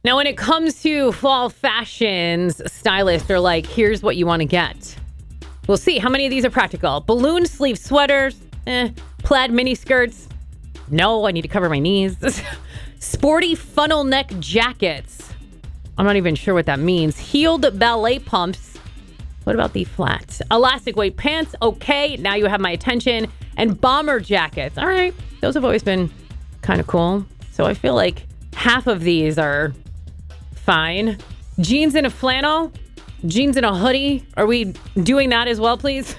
Now, when it comes to fall fashions, stylists are like, here's what you want to get. We'll see how many of these are practical. Balloon sleeve sweaters, plaid mini skirts. No, I need to cover my knees. Sporty funnel neck jackets. I'm not even sure what that means. Heeled ballet pumps. What about the flats? Elastic weight pants. Okay, now you have my attention. And bomber jackets. All right, those have always been kind of cool. So I feel like half of these are fine. Jeans and a flannel. Jeans and a hoodie. Are we doing that as well, please?